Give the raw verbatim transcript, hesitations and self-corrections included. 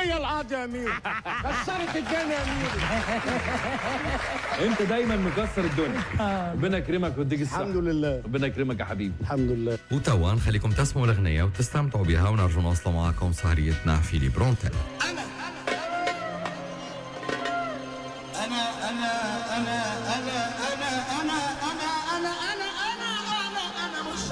هي القاضي يا امير. كسرت الدنيا يا امير. انت دايما مكسر الدنيا. ربنا يكرمك ويديك الصحة. الحمد لله. ربنا يكرمك يا حبيبي. الحمد لله. وتوا نخليكم تسمعوا الاغنيه وتستمتعوا بها ونرجو نوصلوا معكم سهريتنا في لي برونتل. انا انا انا انا انا